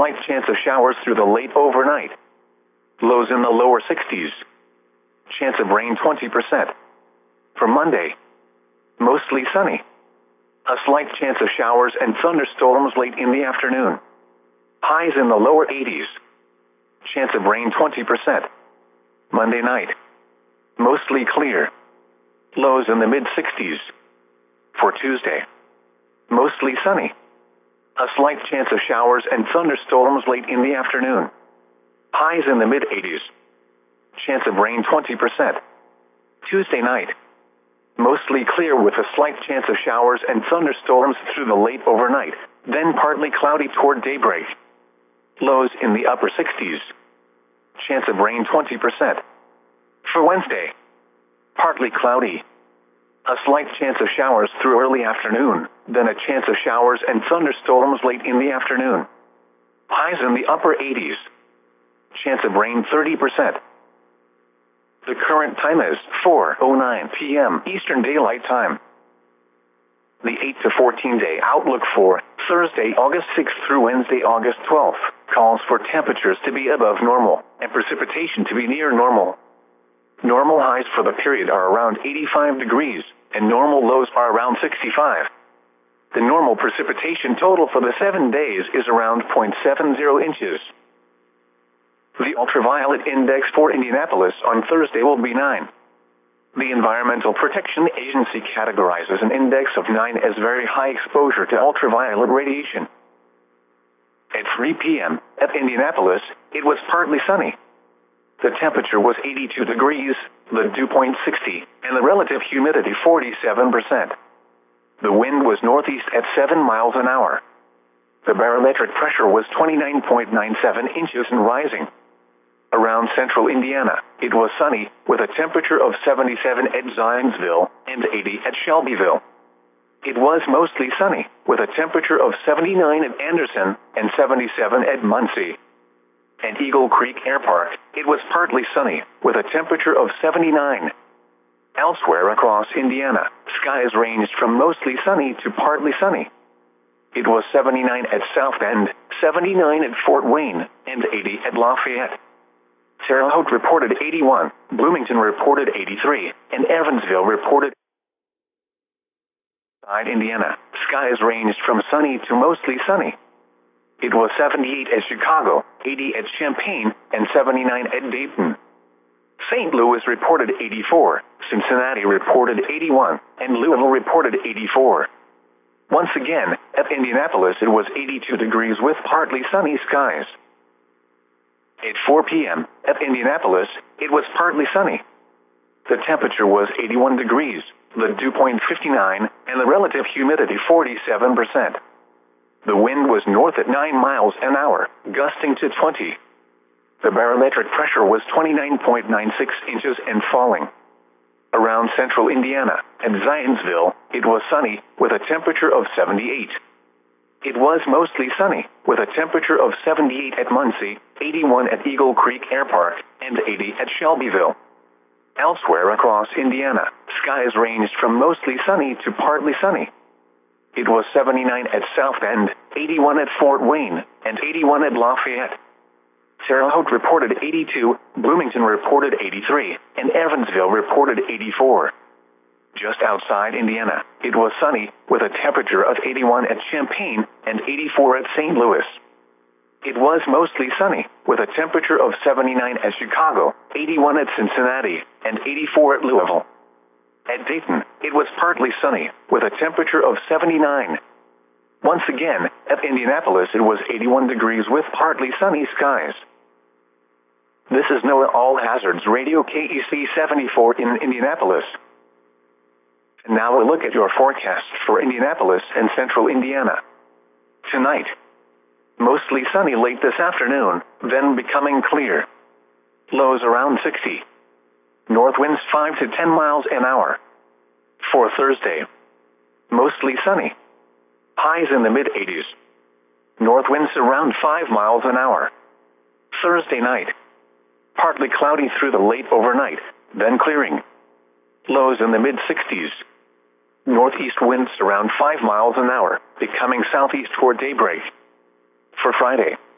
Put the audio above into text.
slight chance of showers through the late overnight. Lows in the lower 60s. Chance of rain 20%. For Monday, mostly sunny. A slight chance of showers and thunderstorms late in the afternoon. Highs in the lower 80s. Chance of rain 20%. Monday night, mostly clear. Lows in the mid-60s. For Tuesday, mostly sunny. A slight chance of showers and thunderstorms late in the afternoon. Highs in the mid-80s. Chance of rain 20%. Tuesday night, mostly clear with a slight chance of showers and thunderstorms through the late overnight, then partly cloudy toward daybreak. Lows in the upper 60s. Chance of rain 20%. For Wednesday, partly cloudy. A slight chance of showers through early afternoon, then a chance of showers and thunderstorms late in the afternoon. Highs in the upper 80s. Chance of rain 30%. The current time is 4:09 p.m. Eastern Daylight Time. The 8 to 14 day outlook for Thursday, August 6th through Wednesday, August 12th, calls for temperatures to be above normal and precipitation to be near normal. Normal highs for the period are around 85 degrees, and normal lows are around 65. The normal precipitation total for the 7 days is around 0.70 inches. The ultraviolet index for Indianapolis on Thursday will be 9. The Environmental Protection Agency categorizes an index of 9 as very high exposure to ultraviolet radiation. At 3 p.m. at Indianapolis, it was partly sunny. The temperature was 82 degrees, the dew point 60, and the relative humidity 47%. The wind was northeast at 7 miles an hour. The barometric pressure was 29.97 inches and rising. Around central Indiana, it was sunny, with a temperature of 77 at Zionsville and 80 at Shelbyville. It was mostly sunny, with a temperature of 79 at Anderson and 77 at Muncie. At Eagle Creek Air Park, it was partly sunny, with a temperature of 79. Elsewhere across Indiana, skies ranged from mostly sunny to partly sunny. It was 79 at South Bend, 79 at Fort Wayne, and 80 at Lafayette. Terre Haute reported 81, Bloomington reported 83, and Evansville reported. Inside Indiana, skies ranged from sunny to mostly sunny. It was 78 at Chicago, 80 at Champaign, and 79 at Dayton. St. Louis reported 84, Cincinnati reported 81, and Louisville reported 84. Once again, at Indianapolis it was 82 degrees with partly sunny skies. At 4 p.m. at Indianapolis, it was partly sunny. The temperature was 81 degrees, the dew point 59, and the relative humidity 47%. The wind was north at 9 miles an hour, gusting to 20. The barometric pressure was 29.96 inches and falling. Around central Indiana, at Zionsville, it was sunny, with a temperature of 78. It was mostly sunny, with a temperature of 78 at Muncie, 81 at Eagle Creek Air Park, and 80 at Shelbyville. Elsewhere across Indiana, skies ranged from mostly sunny to partly sunny. It was 79 at South Bend, 81 at Fort Wayne, and 81 at Lafayette. Terre Haute reported 82, Bloomington reported 83, and Evansville reported 84. Just outside Indiana, it was sunny, with a temperature of 81 at Champaign and 84 at St. Louis. It was mostly sunny, with a temperature of 79 at Chicago, 81 at Cincinnati, and 84 at Louisville. At Dayton, it was partly sunny, with a temperature of 79. Once again, at Indianapolis it was 81 degrees with partly sunny skies. This is NOAA All Hazards Radio KEC 74 in Indianapolis. And now a look at your forecast for Indianapolis and central Indiana. Tonight, mostly sunny late this afternoon, then becoming clear. Lows around 60. North winds 5 to 10 miles an hour. For Thursday, mostly sunny. Highs in the mid-80s. North winds around 5 miles an hour. Thursday night, partly cloudy through the late overnight, then clearing. Lows in the mid-60s. Northeast winds around 5 miles an hour, becoming southeast toward daybreak. For Friday,